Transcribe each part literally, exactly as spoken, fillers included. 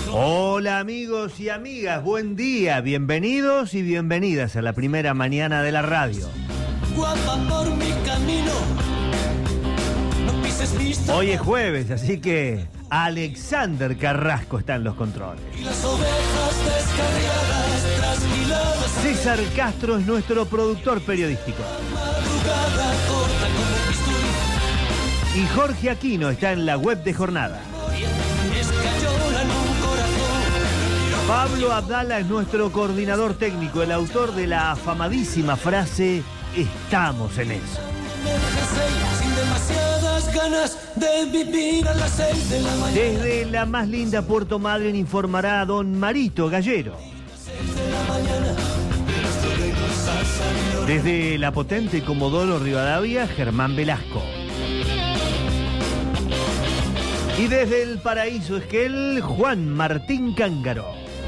Hola amigos y amigas, buen día, bienvenidos y bienvenidas a la primera mañana de la radio. Guapa por mi camino, no pises mis... Hoy es jueves, así que Alexander Carrasco está en los controles. Y las ovejas descarriadas, trasquiladas. César Castro es nuestro productor periodístico. Madrugada corta como bisturí. Y Jorge Aquino está en la web de Jornada. Escayola en un corazón. Pablo Abdala es nuestro coordinador técnico, el autor de la afamadísima frase "Estamos en eso". Sin demasiadas ganas de vivir a las seis de la mañana. Desde la más linda Puerto Madryn informará don Marito Gallero. De la mañana, pero esto de cosas Desde la potente Comodoro Rivadavia, Germán Velasco. Y desde el paraíso Esquel, Juan Martín Cángaro.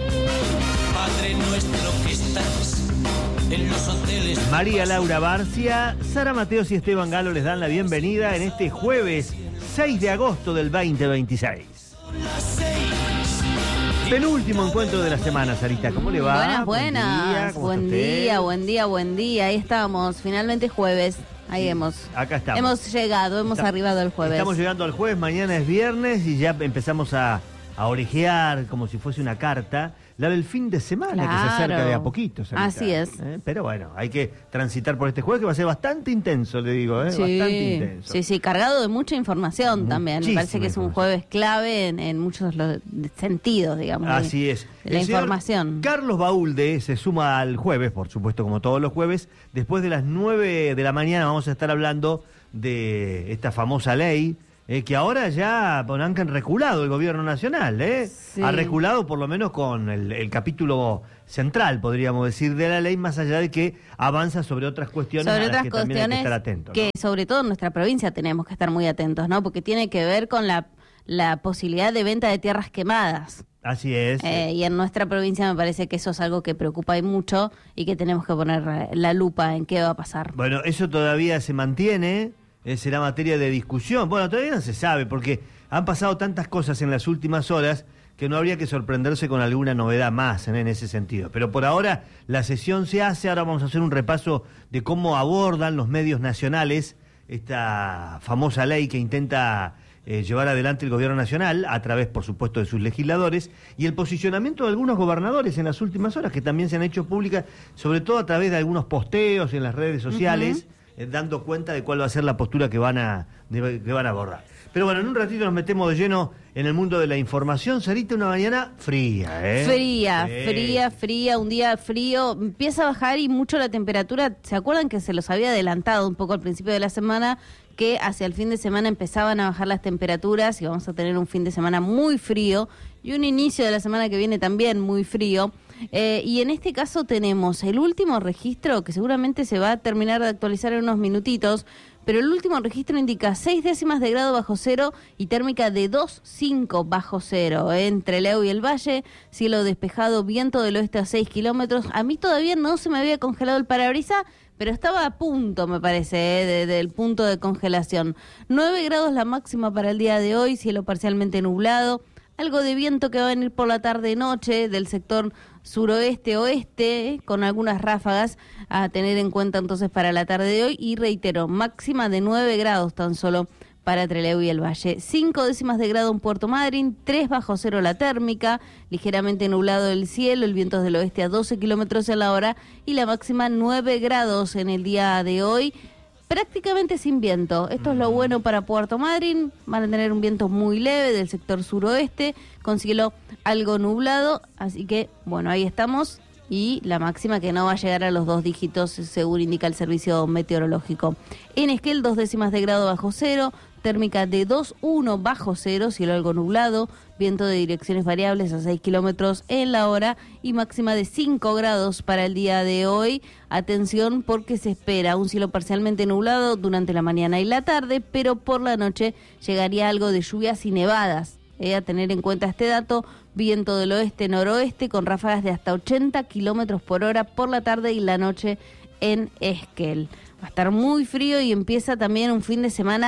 Padre nuestro que estás en los hoteles. María Laura Barcia, Sara Mateos y Esteban Galo les dan la bienvenida en este jueves seis de agosto del veinte veintiséis. Las seis. Penúltimo encuentro de la semana, Sarita. ¿Cómo le va? Buenas, buenas. Buen día, ¿cómo Buen está usted? día, buen día, buen día. Ahí estamos, finalmente jueves. Ahí Sí, hemos. acá estamos. Hemos llegado, hemos Está- arribado el jueves. Estamos llegando al jueves, mañana es viernes y ya empezamos a, a orejear como si fuese una carta, la del fin de semana que se Claro. acerca de a poquito. Sarita. Así es. ¿Eh? Pero bueno, hay que transitar por este jueves que va a ser bastante intenso, le digo, ¿eh? Sí, Bastante intenso. sí, sí, cargado de mucha información también. Me Muchísima parece que es un información. jueves clave en, en muchos los sentidos, digamos. de- Así es. de la El señor información. Carlos Baulde se suma al jueves, por supuesto, como todos los jueves. Después de las nueve de la mañana vamos a estar hablando de esta famosa ley, eh, que ahora ya bueno, han reculado el gobierno nacional, ¿eh? Sí. Ha reculado por lo menos con el, el capítulo central, podríamos decir, de la ley, más allá de que avanza sobre otras cuestiones Sobre a las otras que también hay que cuestiones estar atentos. que sobre todo en nuestra provincia tenemos que estar muy atentos, ¿no? Porque tiene que ver con la, la posibilidad de venta de tierras quemadas. Así es. Eh, y en nuestra provincia me parece que eso es algo que preocupa y mucho y que tenemos que poner eh, la lupa en qué va a pasar. Bueno, eso todavía se mantiene, eh, será materia de discusión. Bueno, todavía no se sabe porque han pasado tantas cosas en las últimas horas que no habría que sorprenderse con alguna novedad más, ¿eh? En ese sentido. Pero por ahora la sesión se hace, ahora vamos a hacer un repaso de cómo abordan los medios nacionales esta famosa ley que intenta eh, llevar adelante el gobierno nacional a través, por supuesto, de sus legisladores y el posicionamiento de algunos gobernadores en las últimas horas que también se han hecho públicas, sobre todo a través de algunos posteos en las redes sociales, uh-huh. eh, dando cuenta de cuál va a ser la postura que van a de, que van a abordar. Pero bueno, en un ratito nos metemos de lleno en el mundo de la información. Sarita, una mañana fría, ¿eh? Fría, Sí. fría, fría, un día frío, empieza a bajar y mucho la temperatura. ¿Se acuerdan que se los había adelantado un poco al principio de la semana? Que hacia el fin de semana empezaban a bajar las temperaturas y vamos a tener un fin de semana muy frío y un inicio de la semana que viene también muy frío. Eh, y en este caso tenemos el último registro que seguramente se va a terminar de actualizar en unos minutitos, pero el último registro indica seis décimas de grado bajo cero y térmica de dos coma cinco bajo cero. Eh, entre Leu y el Valle, cielo despejado, viento del oeste a seis kilómetros. A mí todavía no se me había congelado el parabrisas, pero estaba a punto, me parece, eh, de, del punto de congelación. nueve grados la máxima para el día de hoy, cielo parcialmente nublado. Algo de viento que va a venir por la tarde-noche del sector suroeste-oeste, eh, con algunas ráfagas a tener en cuenta entonces para la tarde de hoy. Y reitero, máxima de nueve grados tan solo para Trelew y el Valle. cinco décimas de grado en Puerto Madryn, tres bajo cero la térmica, ligeramente nublado el cielo, el viento es del oeste a doce kilómetros en la hora y la máxima nueve grados en el día de hoy. Prácticamente sin viento. Esto es lo bueno para Puerto Madryn. Van a tener un viento muy leve del sector suroeste, con cielo algo nublado. Así que, bueno, ahí estamos. Y la máxima que no va a llegar a los dos dígitos, según indica el servicio meteorológico. En Esquel, dos décimas de grado bajo cero. Térmica de dos coma uno bajo cero, cielo algo nublado, viento de direcciones variables a seis kilómetros en la hora y máxima de cinco grados para el día de hoy. Atención porque se espera un cielo parcialmente nublado durante la mañana y la tarde, pero por la noche llegaría algo de lluvias y nevadas. Eh, a tener en cuenta este dato, viento del oeste-noroeste con ráfagas de hasta ochenta kilómetros por hora por la tarde y la noche en Esquel. Va a estar muy frío y empieza también un fin de semana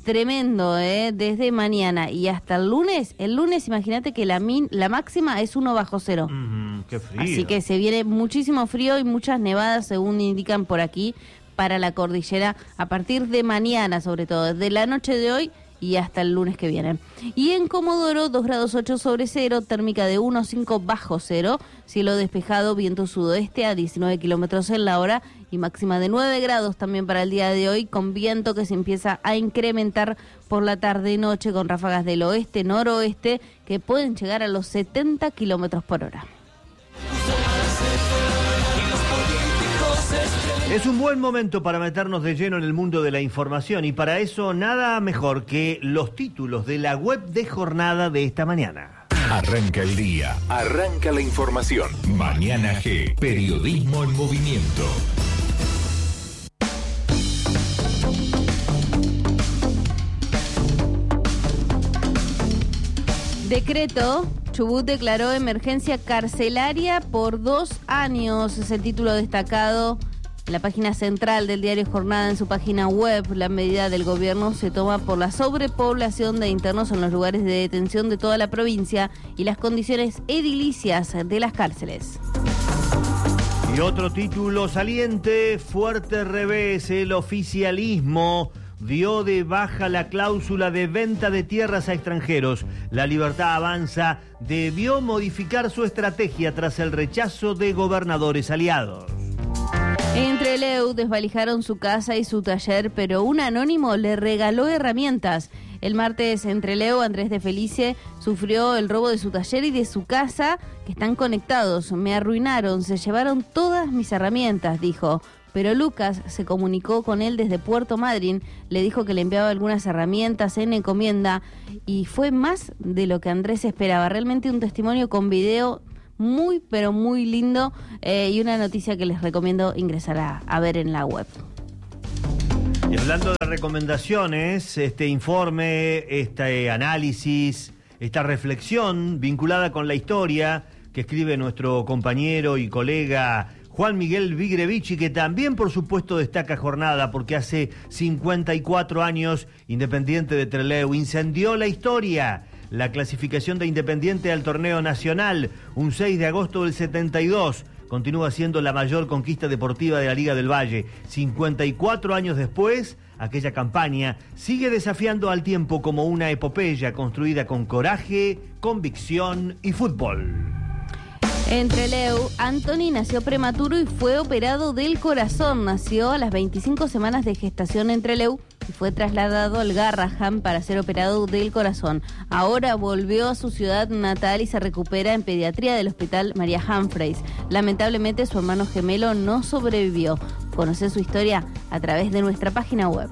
tremendo, ¿eh? Desde mañana y hasta el lunes. El lunes, imagínate que la, min, la máxima es uno bajo cero. Mm, qué frío. Así que se viene muchísimo frío y muchas nevadas, según indican por aquí, para la cordillera a partir de mañana, sobre todo, desde la noche de hoy y hasta el lunes que viene. Y en Comodoro, dos grados ocho sobre cero, térmica de uno coma cinco bajo cero, cielo despejado, viento sudoeste a diecinueve kilómetros en la hora y máxima de nueve grados también para el día de hoy, con viento que se empieza a incrementar por la tarde y noche con ráfagas del oeste, noroeste, que pueden llegar a los setenta kilómetros por hora. Es un buen momento para meternos de lleno en el mundo de la información y para eso nada mejor que los títulos de la web de jornada de esta mañana. Arranca el día, arranca la información. Mañana G, periodismo en movimiento. Decreto. Chubut declaró emergencia carcelaria por dos años. Es el título destacado en la página central del diario Jornada en su página web. La medida del gobierno se toma por la sobrepoblación de internos en los lugares de detención de toda la provincia y las condiciones edilicias de las cárceles. Y otro título saliente, fuerte revés, el oficialismo dio de baja la cláusula de venta de tierras a extranjeros. La Libertad Avanza debió modificar su estrategia tras el rechazo de gobernadores aliados. En Trelew desvalijaron su casa y su taller, pero un anónimo le regaló herramientas. El martes en Trelew, Andrés de Felice sufrió el robo de su taller y de su casa, que están conectados. Me arruinaron, se llevaron todas mis herramientas, dijo. Pero Lucas se comunicó con él desde Puerto Madryn, le dijo que le enviaba algunas herramientas en encomienda y fue más de lo que Andrés esperaba. Realmente un testimonio con video muy, pero muy lindo eh, y una noticia que les recomiendo ingresar a, a ver en la web. Y hablando de recomendaciones, este informe, este análisis, esta reflexión vinculada con la historia que escribe nuestro compañero y colega Juan Miguel Vigrevici, que también por supuesto destaca jornada porque hace cincuenta y cuatro años Independiente de Trelew incendió la historia. La clasificación de Independiente al torneo nacional, un seis de agosto del setenta y dos, continúa siendo la mayor conquista deportiva de la Liga del Valle. cincuenta y cuatro años después, aquella campaña sigue desafiando al tiempo como una epopeya construida con coraje, convicción y fútbol. En Trelew, Anthony nació prematuro y fue operado del corazón. Nació a las veinticinco semanas de gestación en Trelew y fue trasladado al Garrahan para ser operado del corazón. Ahora volvió a su ciudad natal y se recupera en pediatría del Hospital María Humphreys. Lamentablemente su hermano gemelo no sobrevivió. Conoce su historia a través de nuestra página web.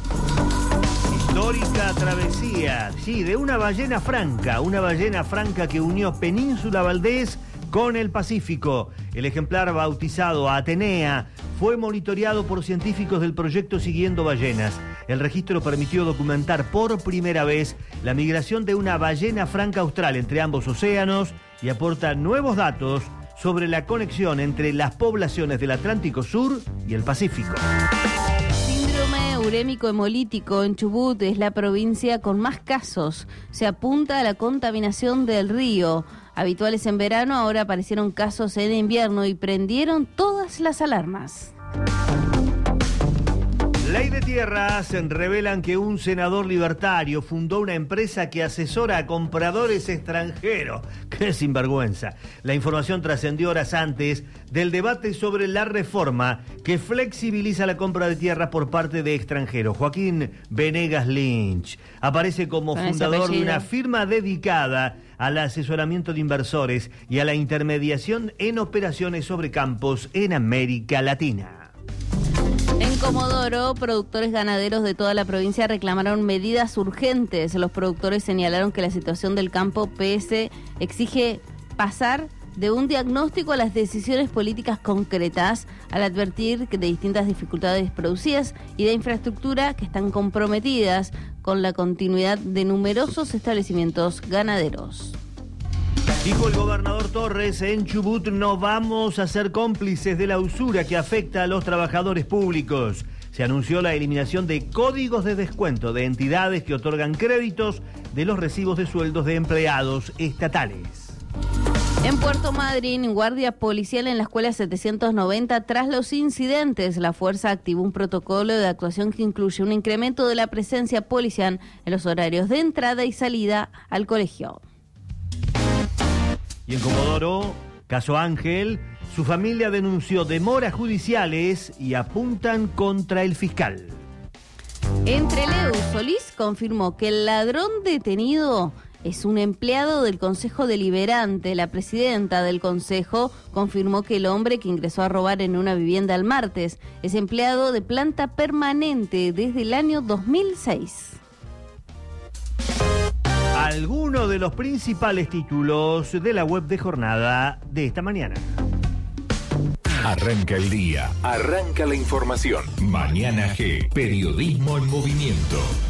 Histórica travesía, sí, de una ballena franca, una ballena franca que unió Península Valdés con el Pacífico. El ejemplar bautizado Atenea fue monitoreado por científicos del proyecto Siguiendo Ballenas. El registro permitió documentar por primera vez la migración de una ballena franca austral entre ambos océanos y aporta nuevos datos sobre la conexión entre las poblaciones del Atlántico Sur y el Pacífico. Síndrome urémico hemolítico en Chubut es la provincia con más casos. Se apunta a la contaminación del río. Habituales en verano, ahora aparecieron casos en invierno y prendieron todas las alarmas. Ley de Tierras revelan que un senador libertario fundó una empresa que asesora a compradores extranjeros. ¡Qué sinvergüenza! La información trascendió horas antes del debate sobre la reforma que flexibiliza la compra de tierras por parte de extranjeros. Joaquín Venegas Lynch aparece como Con fundador de una firma dedicada al asesoramiento de inversores y a la intermediación en operaciones sobre campos en América Latina. En Comodoro, productores ganaderos de toda la provincia reclamaron medidas urgentes. Los productores señalaron que la situación del campo P S exige pasar de un diagnóstico a las decisiones políticas concretas, al advertir de distintas dificultades producidas y de infraestructura que están comprometidas con la continuidad de numerosos establecimientos ganaderos. Dijo el gobernador Torres, en Chubut no vamos a ser cómplices de la usura que afecta a los trabajadores públicos. se anunció la eliminación de códigos de descuento de entidades que otorgan créditos de los recibos de sueldos de empleados estatales. En Puerto Madryn, guardia policial en la escuela setecientos noventa. Tras los incidentes, la fuerza activó un protocolo de actuación que incluye un incremento de la presencia policial en los horarios de entrada y salida al colegio. Y en Comodoro, caso Ángel, su familia denunció demoras judiciales y apuntan contra el fiscal. Entre Leu, Solís confirmó que el ladrón detenido es un empleado del Consejo Deliberante. La presidenta del Consejo confirmó que el hombre que ingresó a robar en una vivienda el martes es empleado de planta permanente desde el año dos mil seis. Algunos de los principales títulos de la web de Jornada de esta mañana. Arranca el día, arranca la información. Mañana G, periodismo en movimiento.